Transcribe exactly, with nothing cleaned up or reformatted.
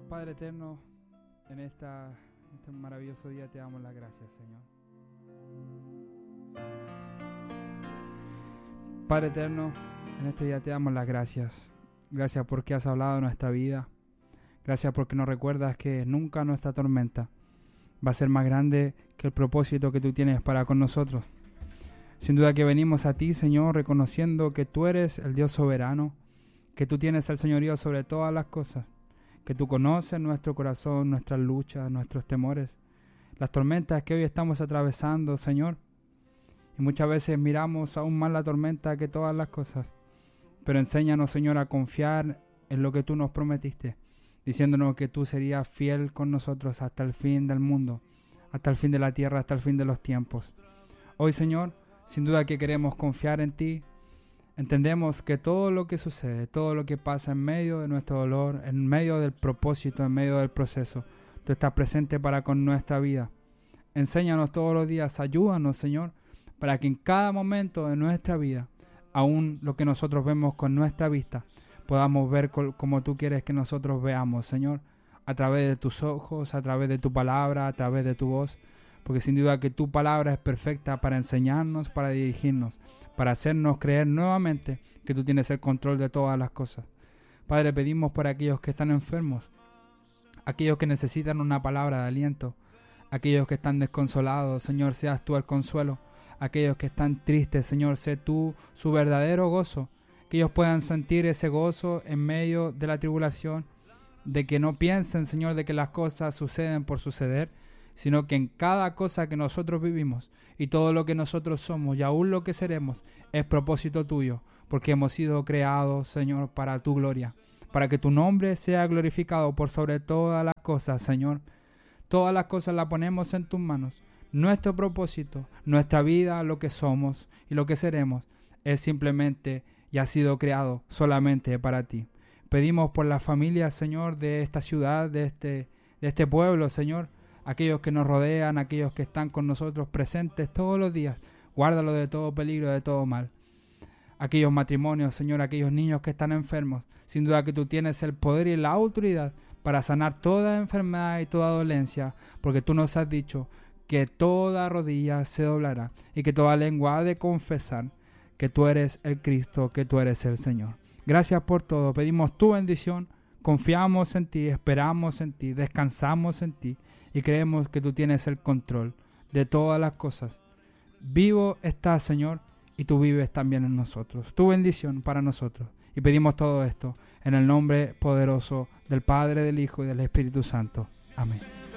Padre eterno, en esta, este maravilloso día te damos las gracias, Señor. Padre eterno, en este día te damos las gracias. Gracias porque has hablado de nuestra vida. Gracias porque nos recuerdas que nunca nuestra tormenta va a ser más grande que el propósito que tú tienes para con nosotros. Sin duda que venimos a ti, Señor, reconociendo que tú eres el Dios soberano, que tú tienes el señorío sobre todas las cosas, que tú conoces nuestro corazón, nuestras luchas, nuestros temores, las tormentas que hoy estamos atravesando, Señor. Y muchas veces miramos aún más la tormenta que todas las cosas. Pero enséñanos, Señor, a confiar en lo que tú nos prometiste, diciéndonos que tú serías fiel con nosotros hasta el fin del mundo, hasta el fin de la tierra, hasta el fin de los tiempos. Hoy, Señor, sin duda que queremos confiar en ti. Entendemos que todo lo que sucede, todo lo que pasa en medio de nuestro dolor, en medio del propósito, en medio del proceso, tú estás presente para con nuestra vida. Enséñanos todos los días, ayúdanos, Señor, para que en cada momento de nuestra vida, aún lo que nosotros vemos con nuestra vista, podamos ver como tú quieres que nosotros veamos, Señor, a través de tus ojos, a través de tu palabra, a través de tu voz, porque sin duda que tu palabra es perfecta para enseñarnos, para dirigirnos, para hacernos creer nuevamente que tú tienes el control de todas las cosas. Padre, pedimos por aquellos que están enfermos, aquellos que necesitan una palabra de aliento, aquellos que están desconsolados, Señor, seas tú el consuelo, aquellos que están tristes, Señor, sé tú su verdadero gozo, que ellos puedan sentir ese gozo en medio de la tribulación, de que no piensen, Señor, de que las cosas suceden por suceder, sino que en cada cosa que nosotros vivimos y todo lo que nosotros somos y aún lo que seremos es propósito tuyo, porque hemos sido creados, Señor, para tu gloria, para que tu nombre sea glorificado por sobre todas las cosas, Señor. Todas las cosas las ponemos en tus manos. Nuestro propósito, nuestra vida, lo que somos y lo que seremos es simplemente y ha sido creado solamente para ti. Pedimos por las familias, Señor, de esta ciudad, de este, de este pueblo, Señor, aquellos que nos rodean, aquellos que están con nosotros presentes todos los días, guárdalo de todo peligro, de todo mal. Aquellos matrimonios, Señor, aquellos niños que están enfermos, sin duda que tú tienes el poder y la autoridad para sanar toda enfermedad y toda dolencia, porque tú nos has dicho que toda rodilla se doblará y que toda lengua ha de confesar que tú eres el Cristo, que tú eres el Señor. Gracias por todo, pedimos tu bendición, confiamos en ti, esperamos en ti, descansamos en ti y creemos que tú tienes el control de todas las cosas. Vivo estás, Señor, y tú vives también en nosotros. Tu bendición para nosotros. Y pedimos todo esto en el nombre poderoso del Padre, del Hijo y del Espíritu Santo. Amén.